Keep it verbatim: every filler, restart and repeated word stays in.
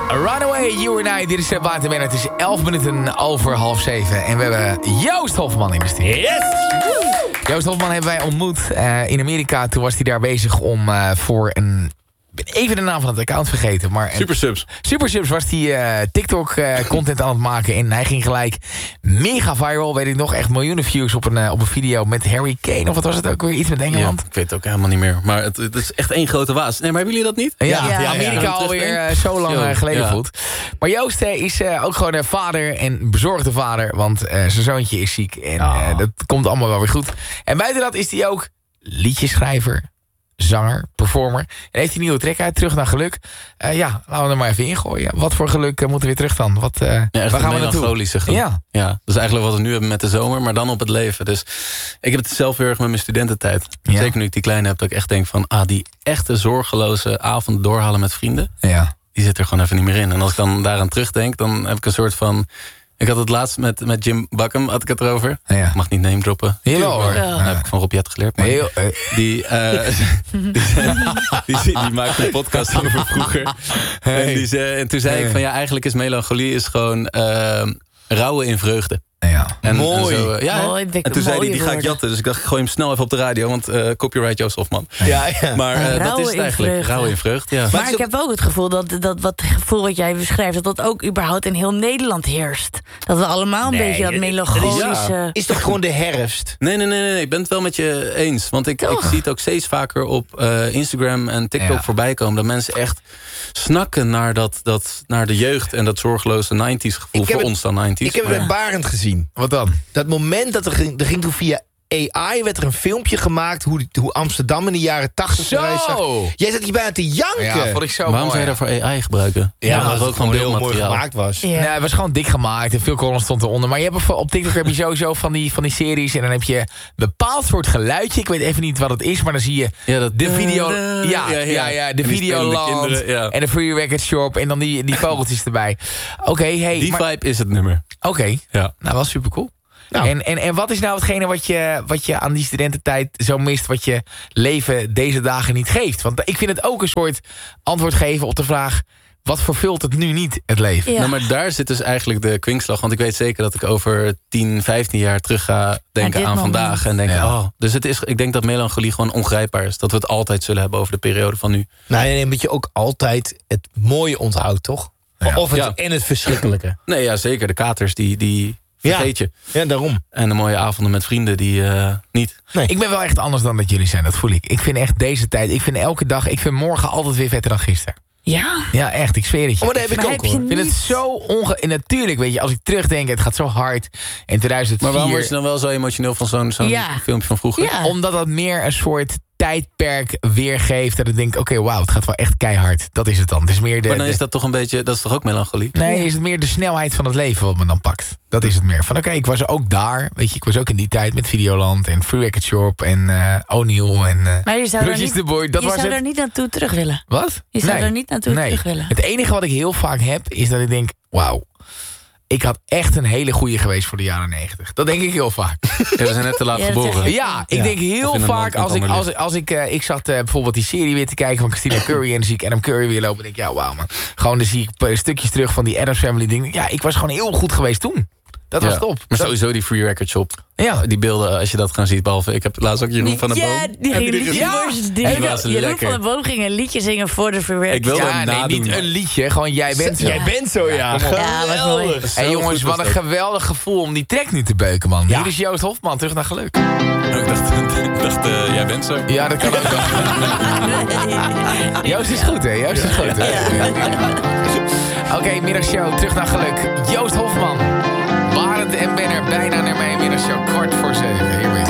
Runaway, You and I. Dit is Buiten Ben. Het is elf minuten over half zeven. En we hebben Joost Hofman in de studio. Yes! Joost Hofman hebben wij ontmoet uh, in Amerika. Toen was hij daar bezig om uh, voor een... Ik ben even de naam van het account vergeten. Maar Supersubs. Supersubs was hij uh, TikTok-content uh, aan het maken. En hij ging gelijk mega viral. Weet ik nog, echt miljoenen views op een, uh, op een video met Harry Kane. Of wat was het ook weer? Iets met Engeland? Ja, ik weet het ook helemaal niet meer. Maar het, het is echt één grote waas. Nee, maar hebben jullie dat niet? Ja, Ja, ja, ja, Amerika ja. alweer uh, zo lang uh, geleden Ja. voelt. Maar Joost uh, is uh, ook gewoon een vader en bezorgde vader. Want uh, zijn zoontje is ziek. En uh, dat komt allemaal wel weer goed. En buiten dat is hij ook liedjeschrijver, zanger, performer. En heeft hij een nieuwe track uit, Terug naar Geluk. Uh, ja, laten we er maar even ingooien. Wat voor geluk uh, moeten we weer terug dan? Wat, uh, Ja, echt waar gaan een we naartoe? melancholische geluk. Ja. Ja, dat is eigenlijk wat we nu hebben met de zomer, maar dan op het leven. Dus ik heb het zelf heel erg met mijn studententijd. Ja. Zeker nu ik die kleine heb, dat ik echt denk van... ah, die echte zorgeloze avond doorhalen met vrienden... Ja. die zit er gewoon even niet meer in. En als ik dan daaraan terugdenk, dan heb ik een soort van... Ik had het laatst met, met Jim Buckham, had ik het erover. Ja. Ik mag niet name droppen. Jawel, hoor. Ja. Dat heb ik van Rob Jet geleerd. Maar Heel, uh, die, uh, die, die, die, die maakte een podcast over vroeger. Hey. En, die zei, en toen zei Hey. ik van ja, eigenlijk is melancholie is gewoon uh, rouwen in vreugde. ja. En, Mooi. En, zo, uh, ja, Mooi, en toen zei hij, die ga ik woorden. jatten. Dus ik dacht, ik gooi hem snel even op de radio. Want uh, copyright Joost Hofman. Ja, ja. Maar uh, dat Rouwen is het in eigenlijk. vreugde. Rouwen in vreugde, ja. Maar, Maar ik heb ook het gevoel dat, dat wat gevoel wat jij beschrijft... dat dat ook überhaupt in heel Nederland heerst. Dat we allemaal een Nee, beetje dat dat- dat is- melancholische... ja. Is toch gewoon de herfst? Nee, nee, nee, nee, ik ben het wel met je eens. Want ik, ik Toch? zie het ook steeds vaker op uh, Instagram en TikTok Ja. voorbij komen. Dat mensen echt snakken naar, dat, dat, naar de jeugd en dat zorgeloze nineties gevoel. Ik heb Voor het- ons dan nineties. Ik heb het maar- met Barend gezien. Wat dan? Dat moment dat er ging, er ging toen via A I... werd er een filmpje gemaakt hoe, hoe Amsterdam in de jaren tachtig eruit zag. Zo! Jij zat hier bijna te janken. Ja, vond ik zo Waarom mooi. zou je daarvoor A I gebruiken? Ja, dat dat was het ook gewoon heel mooi beeldmateriaal. gemaakt was. Ja. Nee, het was gewoon dik gemaakt en veel columns stond eronder. Maar je hebt op TikTok heb je sowieso van die, van die series. En dan heb je een bepaald soort geluidje. Ik weet even niet wat het is, maar dan zie je Ja, dat de video. Ja, Ja, ja, ja, de En die video spelende land. kinderen, ja. En de Free Record Shop. En dan die, die vogeltjes erbij. Oké, okay, hey. Die maar- vibe is het nummer. Oké, Ja. nou wel super cool. Nou. En, en, en wat is nou hetgene wat je, wat je aan die studententijd zo mist... wat je leven deze dagen niet geeft? Want ik vind het ook een soort antwoord geven op de vraag... wat vervult het nu niet, het leven? Ja. Nou, maar daar zit dus eigenlijk de kwinkslag. Want ik weet zeker dat ik over tien, vijftien jaar terug ga denken dit aan moment. vandaag. En denken, Ja. oh, dus het is, ik denk dat melancholie gewoon ongrijpbaar is. Dat we het altijd zullen hebben over de periode van nu. Nou, nee, omdat je ook altijd het mooie onthoudt, toch? Ja. Of het, Ja. en het verschrikkelijke. Nee, ja, zeker. De katers, die, die vergeet je. Ja, daarom. En de mooie avonden met vrienden, die uh, niet. Ik ben wel echt anders dan dat jullie zijn, dat voel ik. Ik vind echt deze tijd, ik vind elke dag... ik vind morgen altijd weer vetter dan gisteren. Ja. Ja, echt, ik zweer het je. Oh, maar dat heb ik Maar ook, heb je hoor. Ik vind het zo onge... En natuurlijk, weet je, als ik terugdenk, het gaat zo hard. In tweeduizend vier... Maar waarom word je dan wel zo emotioneel van zo'n zo'n Ja. filmpje van vroeger? Ja. Omdat dat meer een soort tijdperk weergeeft. Dat ik denk, oké, wauw, het gaat wel echt keihard. Dat is het dan. Het is meer de, Maar dan de- is dat toch een beetje, dat is toch ook melancholie? Nee, is het meer de snelheid van het leven wat me dan pakt. Dat is het meer. Van oké, ik was ook daar. Weet je, ik was ook in die tijd met Videoland en Free Record Shop en uh, O'Neill en uh, Maar je zou, er Rutjes niet, de Boy. Dat je was zou het. er niet naartoe terug willen. Wat? Je zou Nee. er niet naartoe Nee. terug willen. Het enige wat ik heel vaak heb, is dat ik denk, wauw. Ik had echt een hele goeie geweest voor de jaren negentig. Dat denk ik heel vaak. Ja, we zijn net te laat Ja, dat geboren. zeg je. Ja, ik Ja. denk Of heel in een vaak land als met ik, ander als, ik- als ik, uh, ik zat uh, bijvoorbeeld die serie weer te kijken van Christina Curry en dan zie ik Adam Curry weer lopen en denk ik, ja wauw man. Gewoon dan zie ik uh, stukjes terug van die Addams Family ding. Ja, ik was gewoon heel goed geweest toen. Dat was Ja. top. Maar Dat- sowieso die Free Record Shop. ja. Die beelden, als je dat gaan ziet, behalve ik heb laatst ook Jeroen van der Boom. Ja, die Heb ging je die liedjes gezien? versus- Ja. die Die ging- was Jeroen lekker. van der Boom ging een liedje zingen voor de Free Record Ik wilde Shop. Ja, hem nee, nadoen. niet een liedje. Gewoon jij bent zo. Jij bent zo, ja. kom op. Ja, wat mooi. Geweldig. Hey Zo jongens, goed was wat een dat. geweldig gevoel om die track nu te beuken, man. Ja. Hier is Joost Hofman, terug naar geluk. Ik dacht, ik dacht uh, jij bent zo. Ja, dat kan ook wel. Joost is goed, hè? Joost is goed, hè? Oké, okay, middagshow, terug naar geluk. Joost Hofman. Barend en Benner, bijna naar mijn middagshow, kwart voor zeven. Hier ben je.